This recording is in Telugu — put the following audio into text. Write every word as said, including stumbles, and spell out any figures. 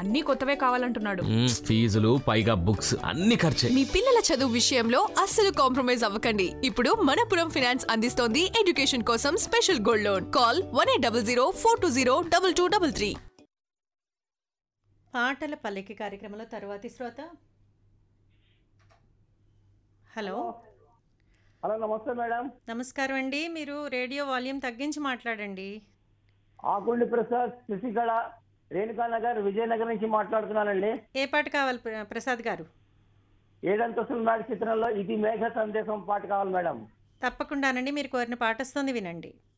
అన్నీ కొత్తవే కావాలంటున్నాడు. మ్మ్, ఫీజులు పైగా బుక్స్ అన్ని ఖర్చే. మీ పిల్లల చదువు విషయంలో అస్సలు కాంప్రమైజ్ అవ్వకండి. ఇప్పుడు మనపురం ఫైనాన్స్ అందిస్తోంది ఎడ్యుకేషన్ కోసం special gold loan. Call one eight double zero four two zero double two double three. పాటల పల్లకి కార్యక్రమంలో తరువాతి శ్రోత. హలో హలో నమస్తే మేడం. నమస్కారం అండి. మీరు రేడియో వాల్యూమ్ తగ్గించి మాట్లాడండి. ఆకుండి ప్రసాద్ శశికళ రేణుకానగర్ విజయనగర్ నుంచి మాట్లాడుతున్నానండి. ఏ పాట కావాలి ప్ర- ప్రసాద్ గారు? ఏడంతస్తుల మేడ చిత్రంలో ఇది మేఘ సందేశం పాట కావాలి మేడం. తప్పకుండానండి, మీరు కోరిన పాట వస్తుంది, వినండి.